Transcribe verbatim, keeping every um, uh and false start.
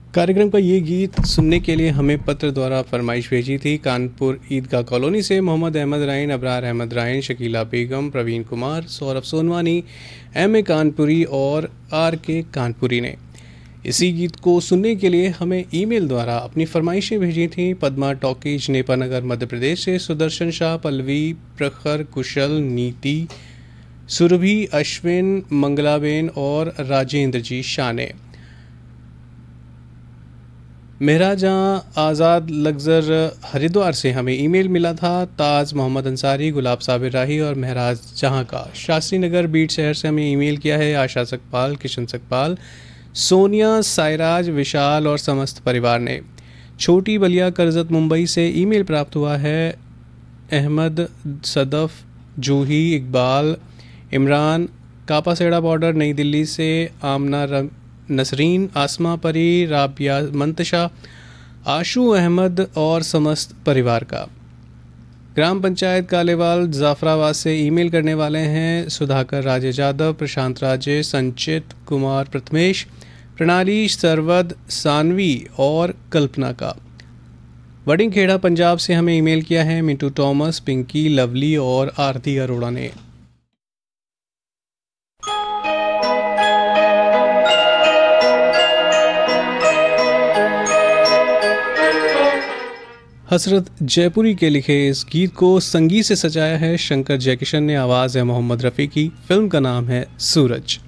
कार्यक्रम का ये गीत सुनने के लिए हमें पत्र द्वारा फरमाइश भेजी थी कानपुर ईदगाह कॉलोनी से Mohammad Ahmad Ryan, Abrar Ahmad Ryan, Shakeela Begum, Praveen Kumar, Saurabh Sonwani, M A Kanpuri और आर के कानपुरी ने इसी गीत को सुनने के लिए हमें ईमेल द्वारा अपनी फरमाइशें भेजी थी। पद्मा टॉकीज, नेपानगर, मध्य प्रदेश से सुदर्शन शाह, पल्लवी, प्रखर, कुशल, नीति, सुरभि, अश्विन, मंगलाबेन और राजेंद्र जी शाह ने। महराजां आज़ाद लग्जर हरिद्वार से हमें ईमेल मिला था। ताज मोहम्मद अंसारी, गुलाब साबिर राही और महराज जहां का शास्त्री नगर बीट शहर से हमें ईमेल किया है। आशा सकपाल, किशन सकपाल, सोनिया, सायराज, विशाल और समस्त परिवार ने। छोटी बलिया करजत मुंबई से ईमेल प्राप्त हुआ है। अहमद, सदफ, जूही, इकबाल, इमरान, कापासेड़ा बॉर्डर नई दिल्ली से। आमना, नसरीन, आसमा परी, राबिया, मंतशा, आशू अहमद और समस्त परिवार का। ग्राम पंचायत कालेवाल जाफराबाद से ईमेल करने वाले हैं सुधाकर राजे यादव, प्रशांत राजे, संचित कुमार, प्रथमेश, प्रणाली, सरवद, सानवी और कल्पना का। वडिंगखेड़ा पंजाब से हमें ईमेल किया है मिंटू टॉमस, पिंकी, लवली और आरती अरोड़ा ने। हसरत जयपुरी के लिखे इस गीत को संगीत से सजाया है शंकर जयकिशन ने। आवाज़ है मोहम्मद रफ़ी की। फिल्म का नाम है सूरज।